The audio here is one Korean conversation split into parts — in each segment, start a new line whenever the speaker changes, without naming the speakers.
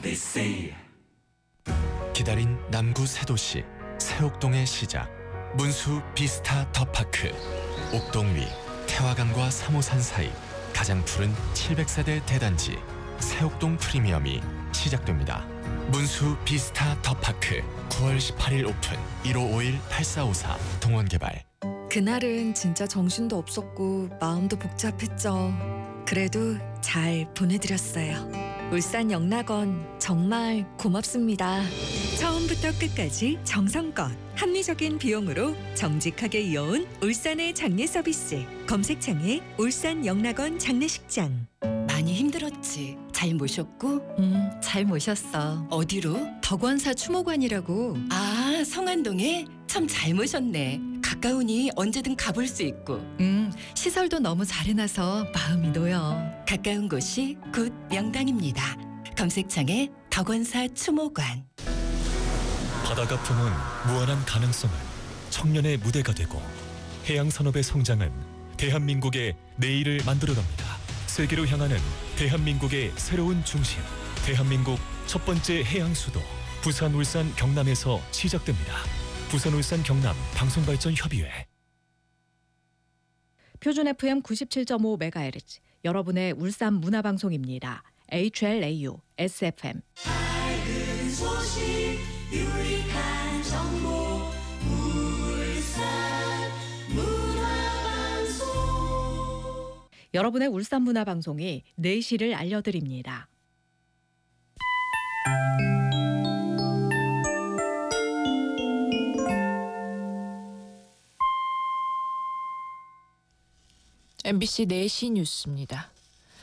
기다린 남구 새 도시 새옥동의 시작, 문수 비스타 더파크. 옥동 위 태화강과 3호산 사이 가장 푸른 700세대 대단지 새옥동 프리미엄이 시작됩니다. 문수 비스타 더파크 9월 18일 오픈. 1551-8454 동원개발.
그날은 진짜 정신도 없었고 마음도 복잡했죠. 그래도 잘 보내드렸어요. 울산 영락원 정말 고맙습니다. 처음부터 끝까지 정성껏 합리적인 비용으로 정직하게 이어온 울산의 장례 서비스. 검색창에 울산 영락원 장례식장.
많이 힘들었지? 잘 모셨고?
잘 모셨어.
어디로?
덕원사 추모관이라고.
아, 성안동에? 참 잘 모셨네. 가까우니 언제든 가볼 수 있고.
시설도 너무 잘 해놔서 마음이 놓여.
가까운 곳이 곧 명당입니다. 검색창에 덕원사 추모관.
바다가 품은 무한한 가능성은 청년의 무대가 되고, 해양산업의 성장은 대한민국의 내일을 만들어갑니다. 세계로 향하는 대한민국의 새로운 중심, 대한민국 첫 번째 해양수도 부산, 울산, 경남에서 시작됩니다. 부산, 울산, 경남 방송발전협의회.
표준 FM 97.5MHz, 여러분의 울산 문화방송입니다. HLAU SFM.
밝은 소식, 유익한 정보, 울산 문화방송.
여러분의 울산 문화방송이 4시를 알려드립니다.
MBC 4시 뉴스입니다.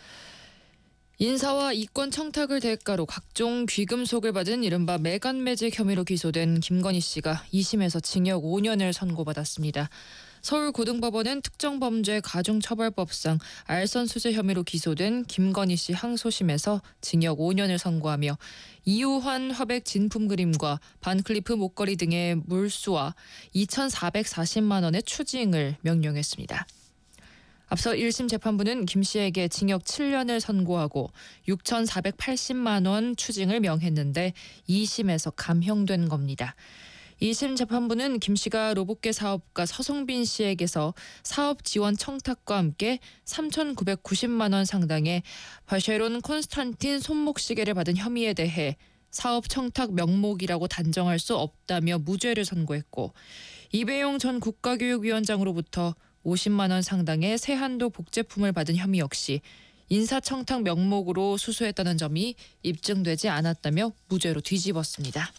인사와 이권 청탁을 대가로 각종 귀금속을 받은 이른바 매간 매직 혐의로 기소된 김건희 씨가 2심에서 징역 5년을 선고받았습니다. 서울고등법원은 특정범죄 가중처벌법상 알선수재 혐의로 기소된 김건희 씨 항소심에서 징역 5년을 선고하며 이우환 화백 진품 그림과 반클리프 목걸이 등의 물수와 2,440만 원의 추징을 명령했습니다. 앞서 1심 재판부는 김 씨에게 징역 7년을 선고하고 6,480만 원 추징을 명했는데 2심에서 감형된 겁니다. 2심 재판부는 김 씨가 로봇계 사업가 서성빈 씨에게서 사업 지원 청탁과 함께 3,990만 원 상당의 바쉐론 콘스탄틴 손목시계를 받은 혐의에 대해 사업 청탁 명목이라고 단정할 수 없다며 무죄를 선고했고, 이배용 전 국가교육위원장으로부터 50만 원 상당의 세한도 복제품을 받은 혐의 역시 인사청탁 명목으로 수수했다는 점이 입증되지 않았다며 무죄로 뒤집었습니다.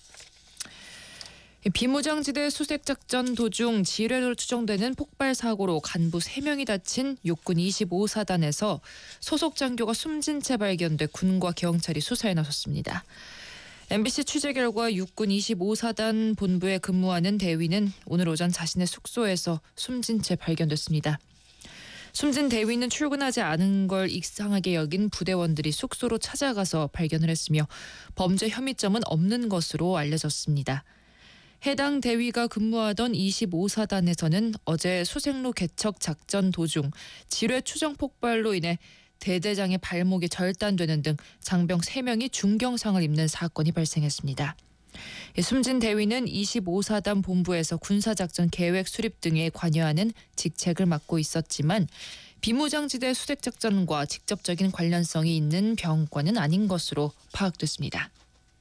비무장지대 수색작전 도중 지뢰로 추정되는 폭발 사고로 간부 3명이 다친 육군 25사단에서 소속 장교가 숨진 채 발견돼 군과 경찰이 수사에 나섰습니다. MBC 취재 결과 육군 25사단 본부에 근무하는 대위는 오늘 오전 자신의 숙소에서 숨진 채 발견됐습니다. 숨진 대위는 출근하지 않은 걸 이상하게 여긴 부대원들이 숙소로 찾아가서 발견을 했으며 범죄 혐의점은 없는 것으로 알려졌습니다. 해당 대위가 근무하던 25사단에서는 어제 수색로 개척 작전 도중 지뢰 추정 폭발로 인해 대대장의 발목이 절단되는 등 장병 3명이 중경상을 입는 사건이 발생했습니다. 숨진 대위는 25사단 본부에서 군사작전 계획 수립 등에 관여하는 직책을 맡고 있었지만 비무장지대 수색작전과 직접적인 관련성이 있는 병과는 아닌 것으로 파악됐습니다.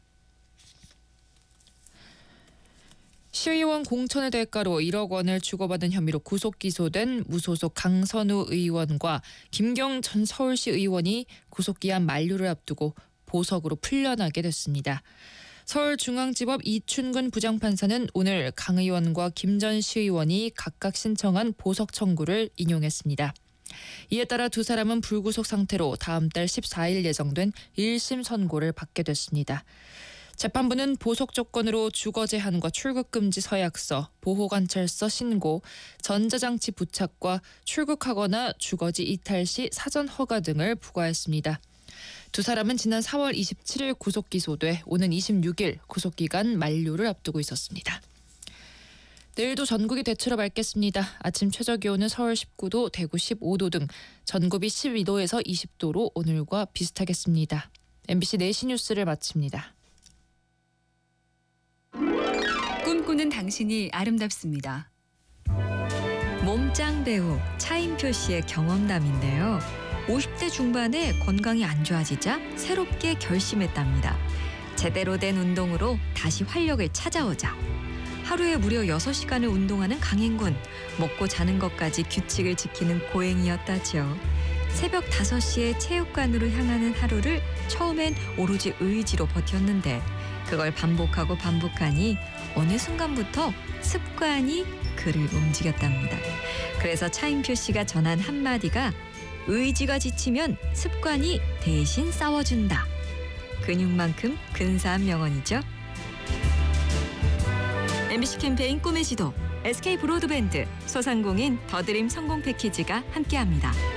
시의원 공천의 대가로 1억 원을 주고받은 혐의로 구속 기소된 무소속 강선우 의원과 김경 전 서울시 의원이 구속기한 만료를 앞두고 보석으로 풀려나게 됐습니다. 서울중앙지법 이춘근 부장판사는 오늘 강 의원과 김 전 시의원이 각각 신청한 보석 청구를 인용했습니다. 이에 따라 두 사람은 불구속 상태로 다음 달 14일 예정된 1심 선고를 받게 됐습니다. 재판부는 보석 조건으로 주거 제한과 출국 금지 서약서, 보호관찰서 신고, 전자장치 부착과 출국하거나 주거지 이탈 시 사전 허가 등을 부과했습니다. 두 사람은 지난 4월 27일 구속 기소돼 오는 26일 구속기간 만료를 앞두고 있었습니다. 내일도 전국이 대체로 맑겠습니다. 아침 최저기온은 서울 19도, 대구 15도 등 전국이 12도에서 20도로 오늘과 비슷하겠습니다. MBC 4시 뉴스를 마칩니다.
꿈꾸는 당신이 아름답습니다.
몸짱 배우 차인표 씨의 경험담인데요. 50대 중반에 건강이 안 좋아지자 새롭게 결심했답니다. 제대로 된 운동으로 다시 활력을 찾아오자. 하루에 무려 6시간을 운동하는 강행군. 먹고 자는 것까지 규칙을 지키는 고행이었다지요. 새벽 5시에 체육관으로 향하는 하루를 처음엔 오로지 의지로 버텼는데 그걸 반복하니 어느 순간부터 습관이 그를 움직였답니다. 그래서 차인표 씨가 전한 한마디가 의지가 지치면 습관이 대신 싸워준다. 근육만큼 근사한 명언이죠. MBC 캠페인 꿈의 지도, SK 브로드밴드, 소상공인 더드림 성공 패키지가 함께합니다.